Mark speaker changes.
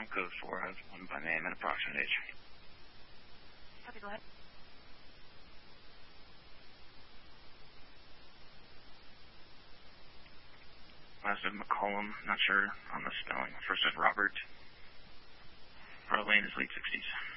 Speaker 1: code 4 has 1 by name and approximate age.
Speaker 2: Copy, go ahead.
Speaker 1: Last is McCollum, not sure on the spelling. First is Robert. Our lane is late 60s.